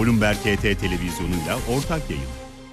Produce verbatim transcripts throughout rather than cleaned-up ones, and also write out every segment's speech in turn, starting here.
Bloomberg H T televizyonuyla ortak yayın.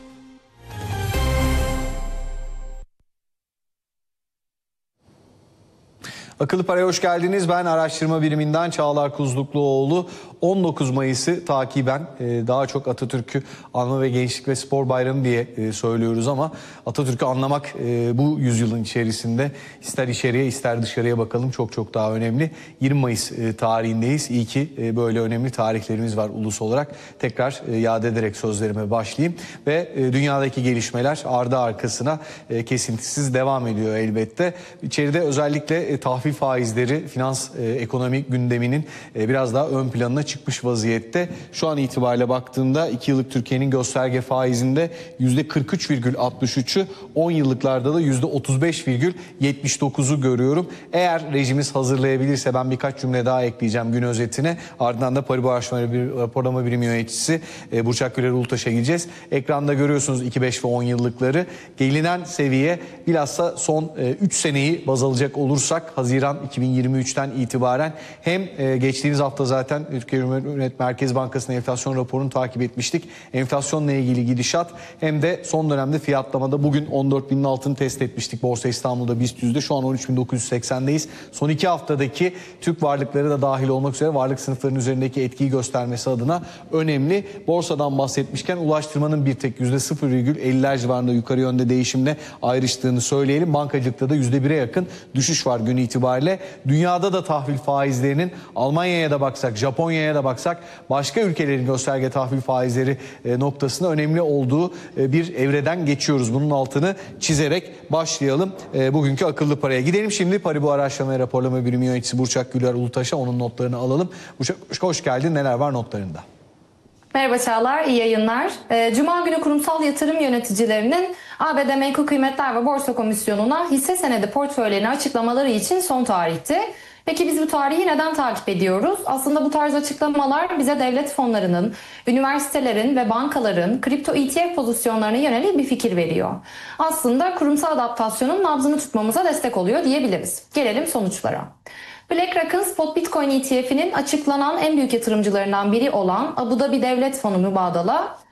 Akıllı Para'ya hoş geldiniz. Ben araştırma biriminden Çağlar Kuzlukluoğlu. on dokuz Mayıs'ı takiben daha çok Atatürk'ü anma ve Gençlik ve Spor Bayramı diye söylüyoruz ama Atatürk'ü anlamak bu yüzyılın içerisinde ister içeriye ister dışarıya bakalım çok çok daha önemli. yirmi Mayıs tarihindeyiz. İyi ki böyle önemli tarihlerimiz var ulus olarak. Tekrar yad ederek sözlerime başlayayım. Ve dünyadaki gelişmeler ardı arkasına kesintisiz devam ediyor elbette. İçeride özellikle tahvil faizleri finans ekonomi gündeminin biraz daha ön planına çıkmış vaziyette. Şu an itibariyle baktığımda iki yıllık Türkiye'nin gösterge faizinde yüzde kırk üç virgül altmış üçü, on yıllıklarda da yüzde otuz beş virgül yetmiş dokuzu görüyorum. Eğer rejimiz hazırlayabilirse ben birkaç cümle daha ekleyeceğim gün özetine. Ardından da Paribas Araştırma bir Raporlama Birimi yöneticisi e, Burçak Güler Ulutaş'a gideceğiz. Ekranda görüyorsunuz iki, beş ve on yıllıkları. Gelinen seviye bilhassa son üç seneyi baz alacak olursak Haziran iki bin yirmi üçten itibaren hem e, geçtiğimiz hafta zaten Türkiye Cumhuriyet Merkez Bankası'nın enflasyon raporunu takip etmiştik. Enflasyonla ilgili gidişat hem de son dönemde fiyatlamada bugün on dört binin altını test etmiştik. Borsa İstanbul'da BIST yüzde şu an on üç bin dokuz yüz seksendeyiz. Son iki haftadaki Türk varlıkları da dahil olmak üzere varlık sınıflarının üzerindeki etkiyi göstermesi adına önemli. Borsadan bahsetmişken ulaştırmanın bir tek yüzde sıfır virgül elliler civarında yukarı yönde değişimle ayrıştığını söyleyelim. Bankacılıkta da yüzde bire yakın düşüş var gün itibariyle. Dünyada da tahvil faizlerinin Almanya'ya da baksak, Japonya'ya da baksak başka ülkelerin gösterge tahvil faizleri noktasında önemli olduğu bir evreden geçiyoruz. Bunun altını çizerek başlayalım bugünkü akıllı paraya. Gidelim şimdi Paribas Araştırma ve Raporlama Birimi yöneticisi Burçak Güler Ulutaş'a, onun notlarını alalım. Burçak hoş geldin. Neler var notlarında? Merhaba Çağlar, iyi yayınlar. Cuma günü kurumsal yatırım yöneticilerinin A B D Menkul Kıymetler ve Borsa Komisyonu'na hisse senedi portföylerini açıklamaları için son tarihti. Peki biz bu tarihi neden takip ediyoruz? Aslında bu tarz açıklamalar bize devlet fonlarının, üniversitelerin ve bankaların kripto E T F pozisyonlarına yönelik bir fikir veriyor. Aslında kurumsal adaptasyonun nabzını tutmamıza destek oluyor diyebiliriz. Gelelim sonuçlara. BlackRock'ın Spot Bitcoin E T F'inin açıklanan en büyük yatırımcılarından biri olan Abu Dhabi Devlet Fonu Mübadala